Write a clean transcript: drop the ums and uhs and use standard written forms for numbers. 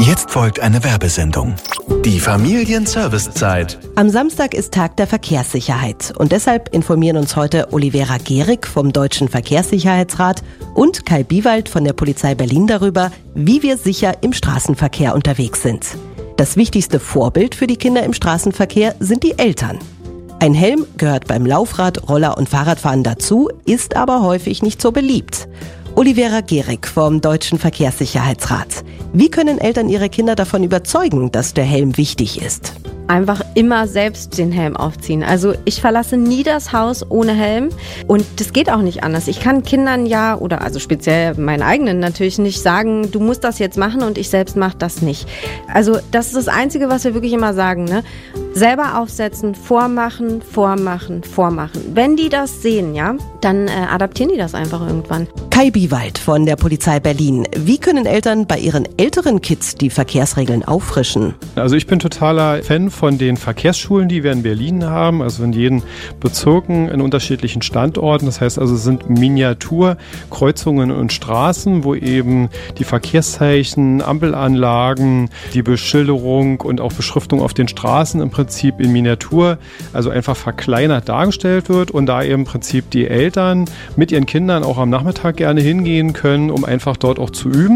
Jetzt folgt eine Werbesendung. Die Familienservicezeit. Am Samstag ist Tag der Verkehrssicherheit und deshalb informieren uns heute Olivera Gehrig vom Deutschen Verkehrssicherheitsrat und Kai Biewald von der Polizei Berlin darüber, wie wir sicher im Straßenverkehr unterwegs sind. Das wichtigste Vorbild für die Kinder im Straßenverkehr sind die Eltern. Ein Helm gehört beim Laufrad-, Roller- und Fahrradfahren dazu, ist aber häufig nicht so beliebt. Olivera Gehrig vom Deutschen Verkehrssicherheitsrat. Wie können Eltern ihre Kinder davon überzeugen, dass der Helm wichtig ist? Einfach immer selbst den Helm aufziehen. Also ich verlasse nie das Haus ohne Helm und das geht auch nicht anders. Ich kann Kindern also speziell meinen eigenen natürlich nicht sagen, du musst das jetzt machen und ich selbst mache das nicht. Also das ist das Einzige, was wir wirklich immer sagen, ne? Selber aufsetzen, vormachen. Wenn die das sehen, dann adaptieren die das einfach irgendwann. Kai Biewald von der Polizei Berlin. Wie können Eltern bei ihren älteren Kids die Verkehrsregeln auffrischen? Also ich bin totaler Fan von den Verkehrsschulen, die wir in Berlin haben, also in jedem Bezirken in unterschiedlichen Standorten. Das heißt also, es sind Miniaturkreuzungen und Straßen, wo eben die Verkehrszeichen, Ampelanlagen, die Beschilderung und auch Beschriftung auf den Straßen im Prinzip in Miniatur, also einfach verkleinert dargestellt wird und da eben im Prinzip die Eltern mit ihren Kindern auch am Nachmittag gerne hingehen können, um einfach dort auch zu üben.